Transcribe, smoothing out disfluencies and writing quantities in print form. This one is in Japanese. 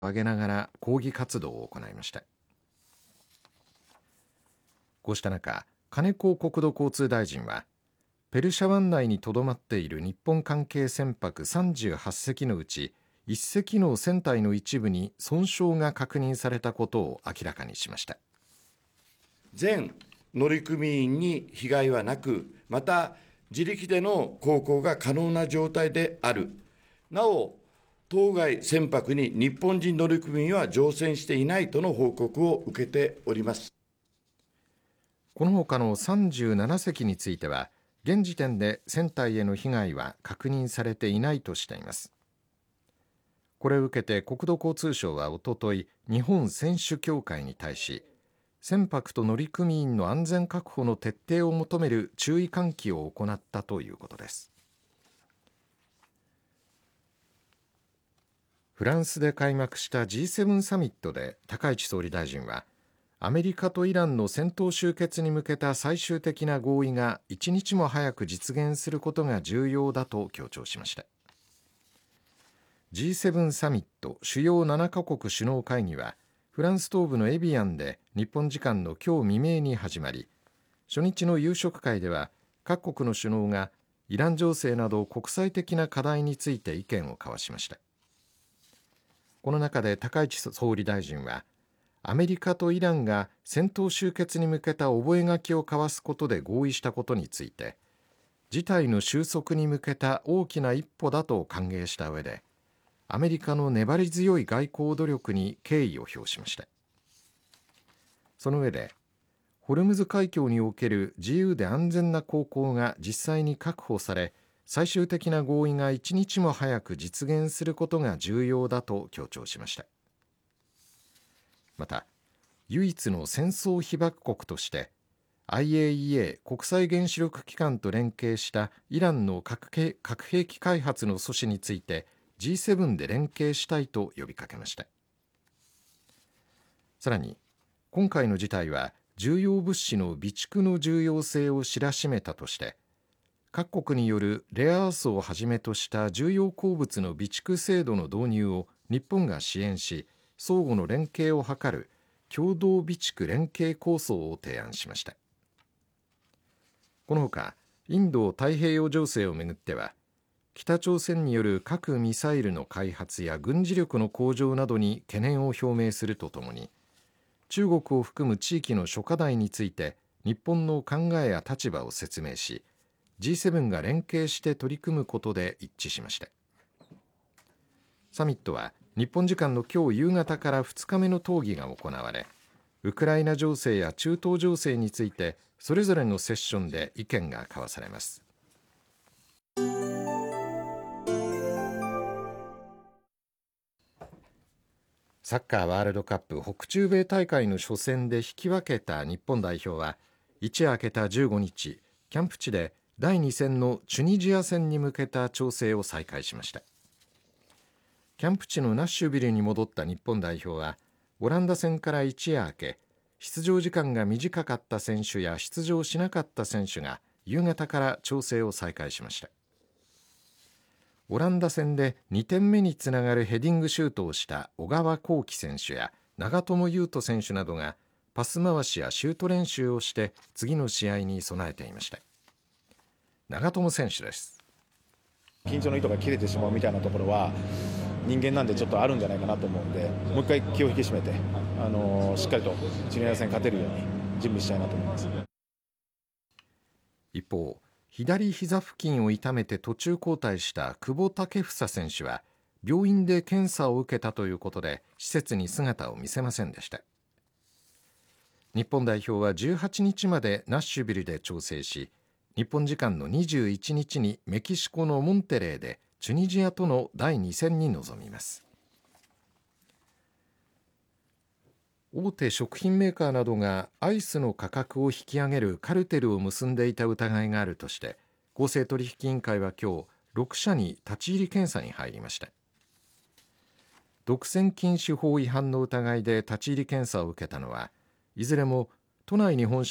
上げながら抗議活動を行いました。こうした中、金子国土交通大臣はペルシャ湾内にとどまっている日本関係船舶38隻のうち1隻の船体の一部に損傷が確認されたことを明らかにしました。 全乗組員に被害はなく、また自力での航行が可能な状態である。なお、当該船舶に日本人乗組員は乗船していないとの報告を受けております。 この他の37隻については、現時点で船体への被害は確認されていないとしています。これを受けて国土交通省はおととい、日本船主協会に対し、船舶と乗組員の安全確保の徹底を求める注意喚起を行ったということです。フランスで開幕した G7 サミットで高市総理大臣は、アメリカとイランの戦闘終結に向けた最終的な合意が一日も早く実現することが重要だと強調しました。G7 サミット主要7カ国首脳会議はフランス東部のエビアンで日本時間の今日未明に始まり、初日の夕食会では各国の首脳がイラン情勢など国際的な課題について意見を交わしました。この中で高市総理大臣は、アメリカとイランが戦闘終結に向けた覚書を交わすことで合意したことについて、事態の収束に向けた大きな一歩だと歓迎した上で、アメリカの粘り強い外交努力に敬意を表しました。その上で、ホルムズ海峡における自由で安全な航行が実際に確保され、最終的な合意が一日も早く実現することが重要だと強調しました。また、唯一の戦争被爆国として IAEA 国際原子力機関と連携したイランの核兵器開発の阻止についてG7 で連携したいと呼びかけました。さらに、今回の事態は重要物資の備蓄の重要性を知らしめたとして、各国によるレアアースをはじめとした重要鉱物の備蓄制度の導入を日本が支援し、相互の連携を図る共同備蓄連携構想を提案しました。このほか、インド太平洋情勢をめぐっては、北朝鮮による核・ミサイルの開発や軍事力の向上などに懸念を表明するとともに、中国を含む地域の諸課題について日本の考えや立場を説明し、G7 が連携して取り組むことで一致しました。サミットは日本時間の今日夕方から2日目の討議が行われ、ウクライナ情勢や中東情勢についてそれぞれのセッションで意見が交わされます。サッカーワールドカップ北中米大会の初戦で引き分けた日本代表は、一夜明けた15日、キャンプ地で第2戦のチュニジア戦に向けた調整を再開しました。キャンプ地のナッシュビルに戻った日本代表は、オランダ戦から一夜明け、出場時間が短かった選手や出場しなかった選手が夕方から調整を再開しました。オランダ戦で2点目につながるヘディングシュートをした小川航基選手や長友佑都選手などがパス回しやシュート練習をして次の試合に備えていました。長友選手です。 緊張の糸が切れてしまうみたいなところは人間なんでちょっとあるんじゃないかなと思うんで、もう一回気を引き締めて、しっかりとチュニジア戦勝てるように準備したいなと思います。 一方、左膝付近を痛めて途中交代した久保建英選手は病院で検査を受けたということで施設に姿を見せませんでした。日本代表は18日までナッシュビルで調整し、日本時間の21日にメキシコのモンテレーでチュニジアとの第2戦に臨みます。大手食品メーカーなどがアイスの価格を引き上げるカルテルを結んでいた疑いがあるとして、公正取引委員会は今日6社に立ち入り検査に入りました。独占禁止法違反の疑いで立ち入り検査を受けたのは、いずれも都内に本社